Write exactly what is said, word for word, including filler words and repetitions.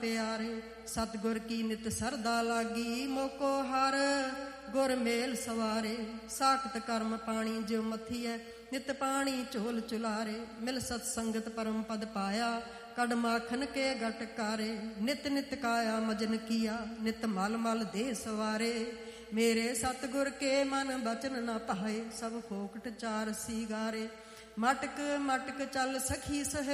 ਪਿਆਰੇ। ਸਤਿਗੁਰ ਕੀ ਨਿਤ ਸਰਦਾ ਲਾਗੀ, ਮੋਕੋ ਹਰ ਗੁਰ ਮੇਲ ਸਵਾਰੇ। ਸਾਖਤ ਕਰਮ ਪਾਣੀ ਜਿਉ ਮਥੀਐ, ਨਿਤ ਪਾਣੀ ਝੋਲ ਚੁਲਾਰੇ। ਮਿਲ ਸਤ ਸੰਗਤ ਪਰਮ ਪਦ ਪਾਇਆ, ਕੜ ਮਾਖਨ ਕੇ ਗਟ ਕਾਰੇ। ਨਿਤ ਨਿਤ ਕਾਇਆ ਮਜਨ ਕੀਆ, ਨਿਤ ਮਲ ਮਲ ਦੇਹ ਸਵਾਰੇ। ਮੇਰੇ ਸਤਿਗੁਰ ਕੇ ਮਨ ਬਚਨ ਨ ਪਾਏ, ਸਭ ਫੋਕਟ ਚਾਰ ਸੀਗਾਰੇ। ਮਟਕ ਮਟਕ ਚੱਲ ਸਖੀ ਸਹੇ